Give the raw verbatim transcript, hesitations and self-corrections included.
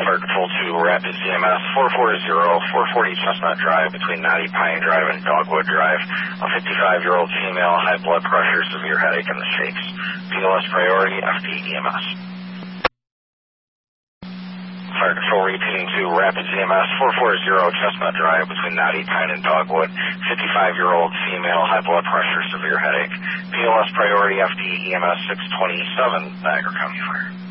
Fire Control two, Rapids E M S, four four zero, four forty Chestnut Drive between Knotty Pine Drive and Dogwood Drive. A fifty-five-year-old female, high blood pressure, severe headache, and the shakes. P O S priority, F D E M S. Fire Control repeating to Rapids E M S, four four zero Chestnut Drive between Knotty Pine and Dogwood. fifty-five-year-old female, high blood pressure, severe headache. P O S priority, F D E M S six twenty-seven, Niagara County Fire.